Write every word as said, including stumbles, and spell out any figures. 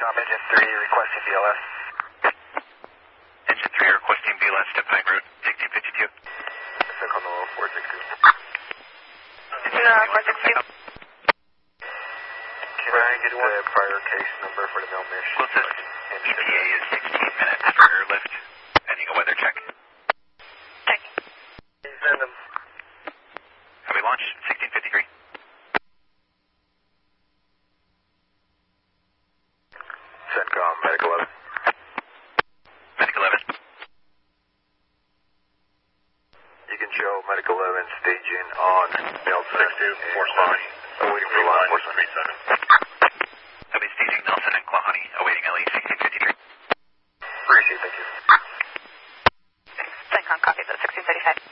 CENTCOM Engine three requesting B L S. Engine three requesting B L S to Pine Road, sixteen fifty-two. CENTCOM four six two. No, four six two. Can I get the prior case number for the mail mission? Closest E T A is sixteen minutes for airlift. Ending a weather check. Check. Send them. Heavy launch, sixteen fifty-three. CENTCOM, Medic eleven. Medic eleven. You can show Medic eleven staging on Nelson two four seven. awaiting for law enforcement. three seven. Heavy staging Nelson and Klahani, awaiting L E sixteen fifty-three. Appreciate it, thank you. CENTCOM, copy the sixteen thirty-five.